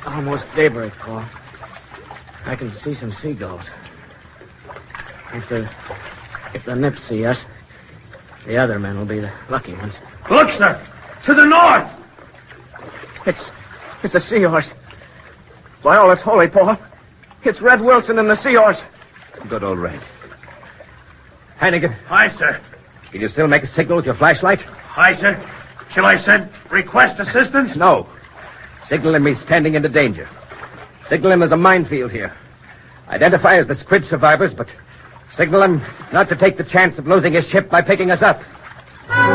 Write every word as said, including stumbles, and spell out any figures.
almost daybreak, Paul. I can see some seagulls. If the if the Nips see us, the other men will be the lucky ones. Look, sir! To the north! It's it's a Seahorse. By all that's holy, Paul. It's Red Wilson and the Seahorse. Good old Red. Hannigan. Aye, sir. Can you still make a signal with your flashlight? Aye, sir. Shall I send request assistance? No. Signal him he's standing into danger. Signal him there's a minefield here. Identify as the squid survivors, but signal him not to take the chance of losing his ship by picking us up.